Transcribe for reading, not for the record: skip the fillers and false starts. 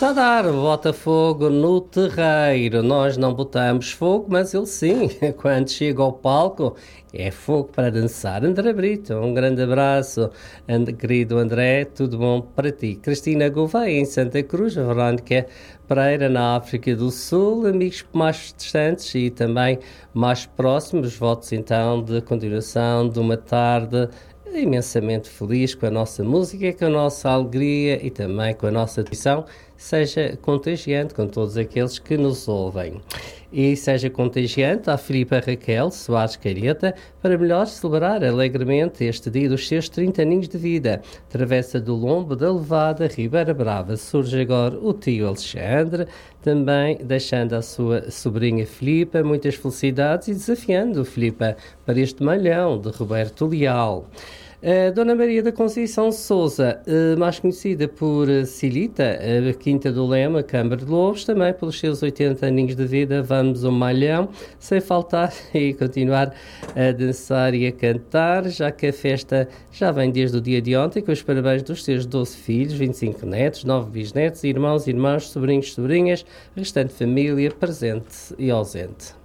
Está a dar, bota fogo no terreiro. Nós não botamos fogo, mas ele sim, quando chega ao palco, é fogo para dançar. André Brito, um grande abraço. Querido André, tudo bom para ti? Cristina Gouveia, em Santa Cruz, Verónica Pereira, na África do Sul, amigos mais distantes e também mais próximos, votos então de continuação de uma tarde imensamente feliz com a nossa música, com a nossa alegria e também com a nossa tradição, seja contagiante com todos aqueles que nos ouvem. E seja contagiante à Filipa Raquel Soares Careta para melhor celebrar alegremente este dia dos seus 30 aninhos de vida. Travessa do Lombo da Levada, Ribeira Brava. Surge agora o tio Alexandre, também deixando a sua sobrinha Filipa muitas felicidades e desafiando Filipa para este malhão de Roberto Leal. Dona Maria da Conceição Sousa, mais conhecida por Silita, Quinta do Lema, Câmara de Lobos, também pelos seus 80 aninhos de vida, vamos ao malhão, sem faltar e continuar a dançar e a cantar, já que a festa já vem desde o dia de ontem, com os parabéns dos seus 12 filhos, 25 netos, 9 bisnetos, irmãos, irmãs, sobrinhos, sobrinhas, restante família presente e ausente.